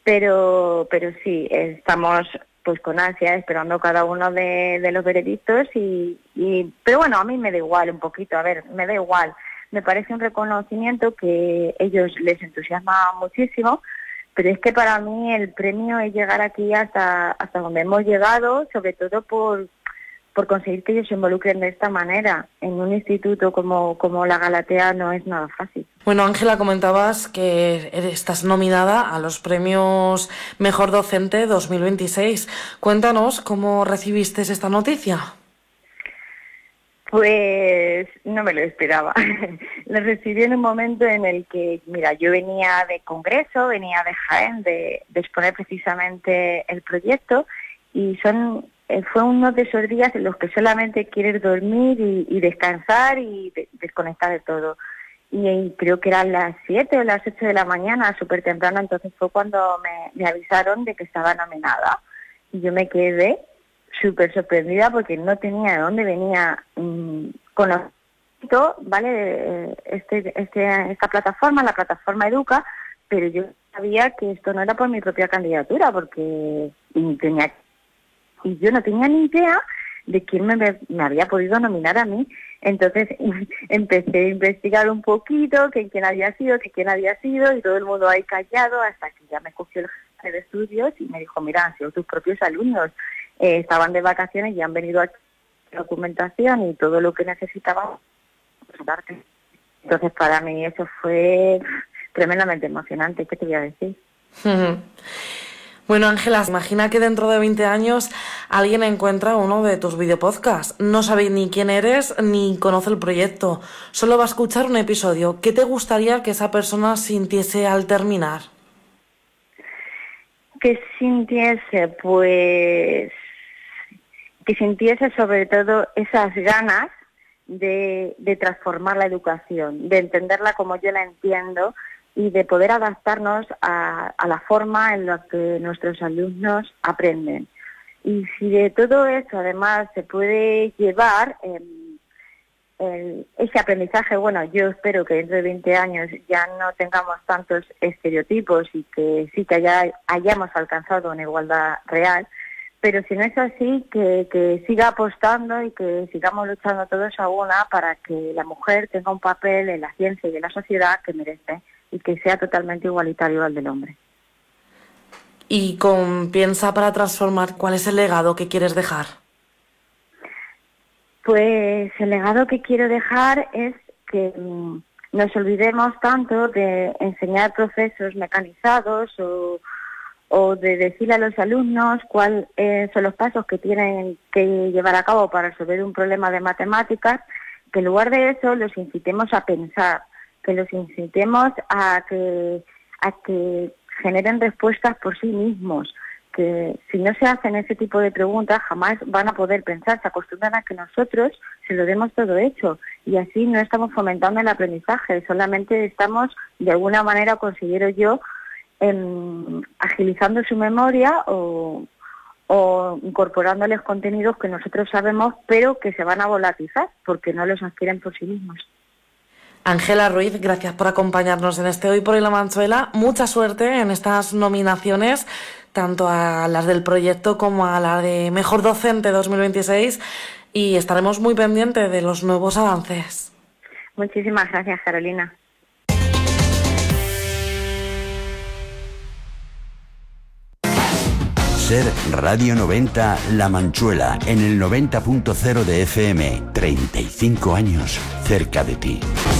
pero sí, estamos pues con ansia esperando cada uno de los veredictos pero bueno, a mí me da igual un poquito, a ver, me da igual. Me parece un reconocimiento que ellos les entusiasma muchísimo, pero es que para mí el premio es llegar aquí hasta donde hemos llegado, sobre todo por conseguir que ellos se involucren de esta manera. En un instituto como la Galatea no es nada fácil. Bueno, Ángela, comentabas que estás nominada a los premios Mejor Docente 2026. Cuéntanos cómo recibiste esta noticia. Pues no me lo esperaba. Lo recibí en un momento en el que, mira, yo venía de congreso, venía de Jaén, de exponer precisamente el proyecto, y fue uno de esos días en los que solamente quieres dormir y descansar y desconectar de todo. Y creo que eran las 7 o las 8 de la mañana, súper temprano, entonces fue cuando me avisaron de que estaba nominada. Y yo me quedé súper sorprendida porque no tenía de dónde venía conocido, ¿vale? Esta plataforma, la plataforma Educa, pero yo sabía que esto no era por mi propia candidatura, porque yo no tenía ni idea de quién me había podido nominar a mí. Entonces empecé a investigar un poquito quién había sido, y todo el mundo ahí callado, hasta que ya me cogió el jefe de estudios y me dijo, mira, han sido tus propios alumnos, estaban de vacaciones y han venido a documentación y todo lo que necesitaban pues, darte. Entonces para mí eso fue tremendamente emocionante, ¿qué te voy a decir? Bueno, Ángela, imagina que dentro de 20 años alguien encuentra uno de tus videopodcasts. No sabe ni quién eres ni conoce el proyecto. Solo va a escuchar un episodio. ¿Qué te gustaría que esa persona sintiese al terminar? Que sintiese, pues, que sintiese sobre todo esas ganas de transformar la educación, de entenderla como yo la entiendo, y de poder adaptarnos a la forma en la que nuestros alumnos aprenden. Y si de todo eso además se puede llevar ese aprendizaje, bueno, yo espero que dentro de 20 años ya no tengamos tantos estereotipos y que sí que hayamos alcanzado una igualdad real, pero si no es así, que siga apostando y que sigamos luchando todos a una para que la mujer tenga un papel en la ciencia y en la sociedad que merece, y que sea totalmente igualitario al del hombre. Y piensa para transformar, ¿cuál es el legado que quieres dejar? Pues el legado que quiero dejar es que nos olvidemos tanto de enseñar procesos mecanizados o de decirle a los alumnos cuáles son los pasos que tienen que llevar a cabo para resolver un problema de matemáticas, que en lugar de eso los incitemos a pensar, que los incitemos a que generen respuestas por sí mismos, que si no se hacen ese tipo de preguntas jamás van a poder pensar, se acostumbran a que nosotros se lo demos todo hecho, y así no estamos fomentando el aprendizaje, solamente estamos de alguna manera, considero yo, agilizando su memoria o incorporándoles contenidos que nosotros sabemos pero que se van a volatilizar porque no los adquieren por sí mismos. Ángela Ruiz, gracias por acompañarnos en este Hoy por Hoy La Manchuela. Mucha suerte en estas nominaciones, tanto a las del proyecto como a la de Mejor Docente 2026, y estaremos muy pendientes de los nuevos avances. Muchísimas gracias, Carolina. Ser Radio 90 La Manchuela en el 90.0 de FM. 35 años cerca de ti.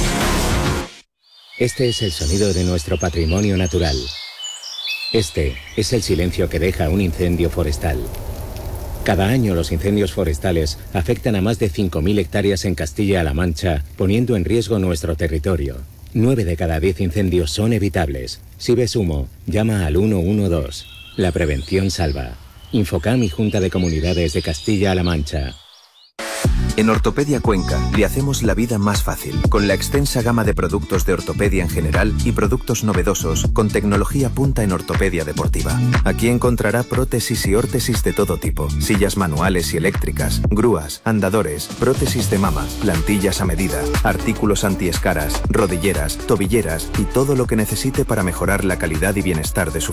Este es el sonido de nuestro patrimonio natural. Este es el silencio que deja un incendio forestal. Cada año los incendios forestales afectan a más de 5.000 hectáreas en Castilla-La Mancha, poniendo en riesgo nuestro territorio. 9 de cada 10 incendios son evitables. Si ves humo, llama al 112. La prevención salva. Infocam y Junta de Comunidades de Castilla-La Mancha. En Ortopedia Cuenca le hacemos la vida más fácil, con la extensa gama de productos de ortopedia en general y productos novedosos con tecnología punta en ortopedia deportiva. Aquí encontrará prótesis y órtesis de todo tipo, sillas manuales y eléctricas, grúas, andadores, prótesis de mama, plantillas a medida, artículos antiescaras, rodilleras, tobilleras y todo lo que necesite para mejorar la calidad y bienestar de su